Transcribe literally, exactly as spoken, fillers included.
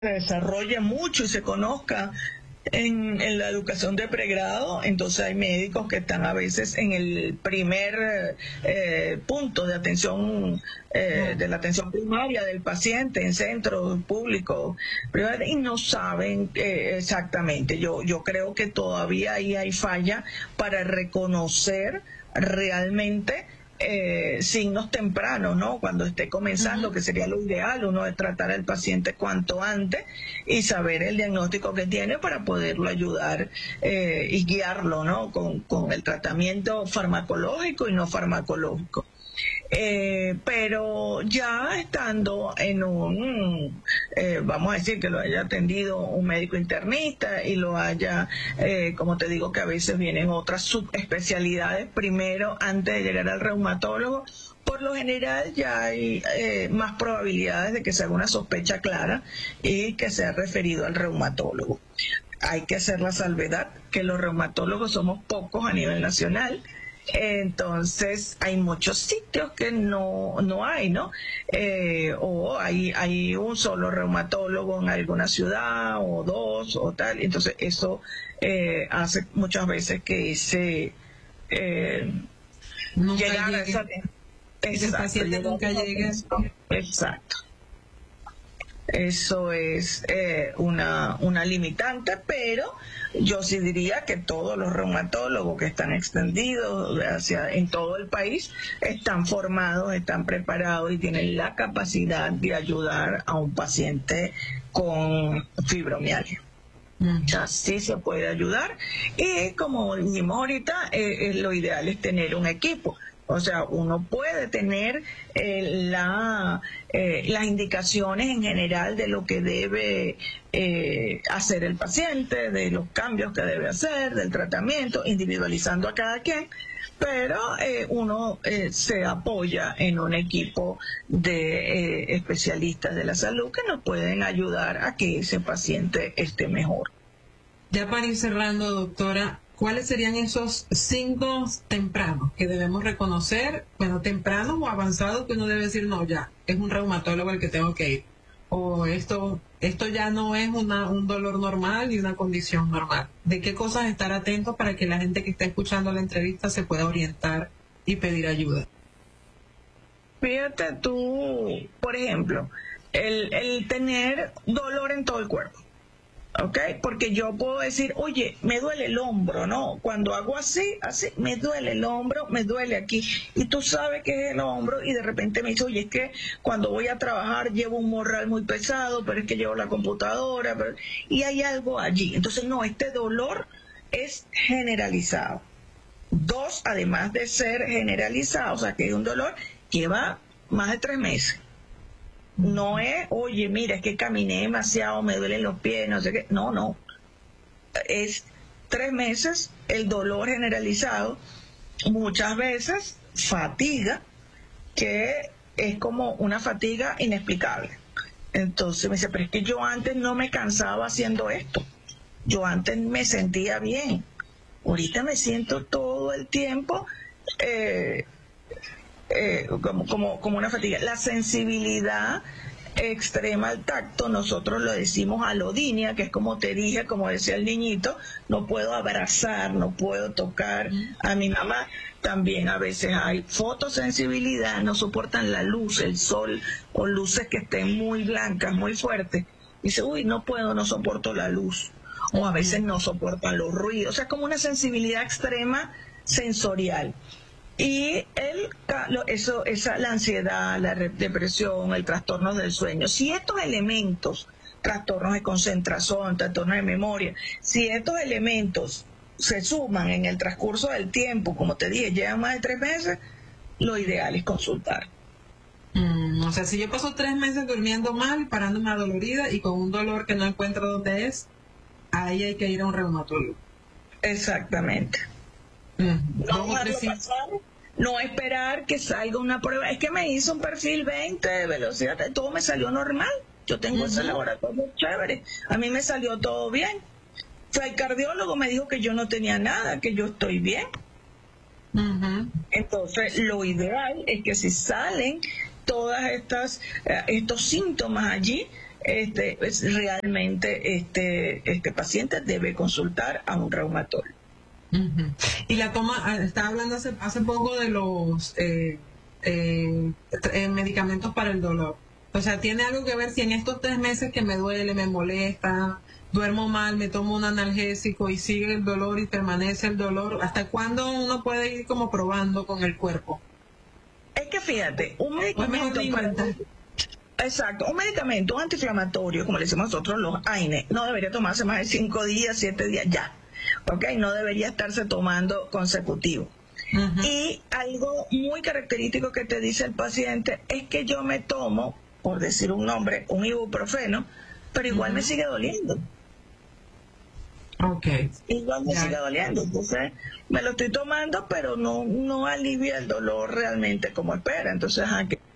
desarrolle mucho y se conozca en, en la educación de pregrado. Entonces hay médicos que están a veces en el primer eh, punto de atención, eh, de la atención primaria del paciente en centros públicos privados y no saben eh, exactamente. Yo, yo creo que todavía ahí hay falla para reconocer realmente Eh, signos tempranos, ¿no? Cuando esté comenzando, uh-huh. que sería lo ideal, uno es tratar al paciente cuanto antes y saber el diagnóstico que tiene para poderlo ayudar eh, y guiarlo, ¿no? Con, con el tratamiento farmacológico y no farmacológico. Eh, pero ya estando en un, eh, vamos a decir que lo haya atendido un médico internista y lo haya, eh, como te digo, que a veces vienen otras subespecialidades primero antes de llegar al reumatólogo, por lo general ya hay eh, más probabilidades de que se haga una sospecha clara y que sea referido al reumatólogo. Hay que hacer la salvedad que los reumatólogos somos pocos a nivel nacional. Entonces hay muchos sitios que no, no hay, ¿no? Eh, o hay, hay un solo reumatólogo en alguna ciudad o dos o tal. Entonces eso eh, hace muchas veces que ese eh, llegar a esa, exacto, el paciente nunca llegue. Exacto. Eso es eh, una, una limitante, pero yo sí diría que todos los reumatólogos que están extendidos hacia, en todo el país están formados, están preparados y tienen la capacidad de ayudar a un paciente con fibromialgia. Mm. O sea, sí se puede ayudar y como dijimos ahorita, eh, eh, lo ideal es tener un equipo. O sea, uno puede tener eh, la, eh, las indicaciones en general de lo que debe eh, hacer el paciente, de los cambios que debe hacer, del tratamiento, individualizando a cada quien, pero eh, uno eh, se apoya en un equipo de eh, especialistas de la salud que nos pueden ayudar a que ese paciente esté mejor. Ya para ir cerrando, doctora, ¿cuáles serían esos signos tempranos que debemos reconocer? Bueno, tempranos o avanzados, que uno debe decir, no, ya, es un reumatólogo el que tengo que ir. O esto esto ya no es una, un dolor normal y una condición normal. ¿De qué cosas estar atentos para que la gente que está escuchando la entrevista se pueda orientar y pedir ayuda? Fíjate tú, por ejemplo, el, el tener dolor en todo el cuerpo. ¿Ok? Porque yo puedo decir, oye, me duele el hombro, ¿no? Cuando hago así, así, me duele el hombro, me duele aquí. Y tú sabes que es el hombro y de repente me dice, oye, es que cuando voy a trabajar llevo un morral muy pesado, pero es que llevo la computadora, pero... y hay algo allí. Entonces, no, este dolor es generalizado. Dos, además de ser generalizado, o sea, que es un dolor, lleva más de tres meses. No es, oye, mira, es que caminé demasiado, me duelen los pies, no sé qué. No, no. Es tres meses el dolor generalizado, muchas veces fatiga, que es como una fatiga inexplicable. Entonces me dice, pero es que yo antes no me cansaba haciendo esto. Yo antes me sentía bien. Ahorita me siento todo el tiempo eh, Eh, como, como, como una fatiga. La sensibilidad extrema al tacto, nosotros lo decimos alodinia, que es como te dije, como decía el niñito, no puedo abrazar, no puedo tocar a mi mamá. También a veces hay fotosensibilidad, no soportan la luz, el sol o luces que estén muy blancas, muy fuertes. Dice, uy, no puedo, no soporto la luz. O a veces no soportan los ruidos. O sea, como una sensibilidad extrema sensorial. Y el, eso, esa, la ansiedad, la depresión, el trastorno del sueño, si estos elementos, trastornos de concentración, trastornos de memoria, si estos elementos se suman en el transcurso del tiempo, como te dije, llevan más de tres meses, lo ideal es consultar. Mm, o sea, si yo paso tres meses durmiendo mal, parándome adolorida y con un dolor que no encuentro dónde es, ahí hay que ir a un reumatólogo. Exactamente. Mm, no dejarlo pasar, no esperar que salga una prueba. Es que me hizo un perfil veinte de velocidad, todo me salió normal. Yo tengo uh-huh. ese laboratorio chévere, a mí me salió todo bien. Fue el cardiólogo, me dijo que yo no tenía nada, que yo estoy bien. Uh-huh. Entonces, lo ideal es que si salen todas estas eh, estos síntomas allí, este, es realmente este, este paciente debe consultar a un reumatólogo. Uh-huh. Y la toma, estaba hablando hace, hace poco de los eh, eh, eh, medicamentos para el dolor. O sea, ¿tiene algo que ver si en estos tres meses que me duele, me molesta, duermo mal, me tomo un analgésico y sigue el dolor y permanece el dolor? ¿Hasta cuándo uno puede ir como probando con el cuerpo? Es que fíjate, un medicamento... Pues para... Exacto, un medicamento, un antiinflamatorio, como le decimos nosotros, los A I N E, no debería tomarse más de cinco días, siete días, ya. ¿Ok? No debería estarse tomando consecutivo. Uh-huh. Y algo muy característico que te dice el paciente es que yo me tomo, por decir un nombre, un ibuprofeno, pero igual uh-huh. me sigue doliendo. Ok. Igual me yeah. sigue doliendo. Entonces, me lo estoy tomando, pero no, no alivia el dolor realmente como espera. Entonces, ¿a qué?